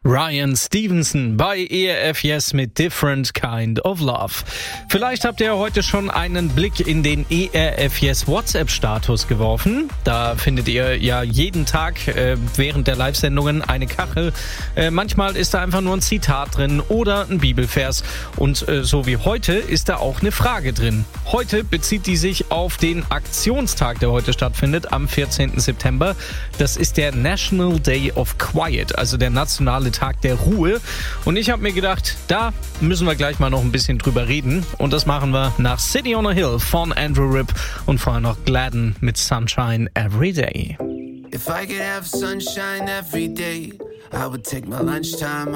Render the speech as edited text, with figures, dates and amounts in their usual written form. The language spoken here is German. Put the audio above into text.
Ryan Stevenson bei ERF Yes mit Different Kind of Love. Vielleicht habt ihr heute schon einen Blick in den ERF Yes WhatsApp-Status geworfen. Da findet ihr ja jeden Tag während der Live-Sendungen eine Kachel. Manchmal ist da einfach nur ein Zitat drin oder ein Bibelvers. Und so wie heute ist da auch eine Frage drin. Heute bezieht die sich auf den Aktionstag, der heute stattfindet, am 14. September. Das ist der National Day of Quiet, also der nationale Tag der Ruhe. Und ich habe mir gedacht, da müssen wir gleich mal noch ein bisschen drüber reden. Und das machen wir nach City on a Hill von Andrew Ripp und vorher noch Gladden mit Sunshine Every Day. If I could have sunshine every day, I would take my lunchtime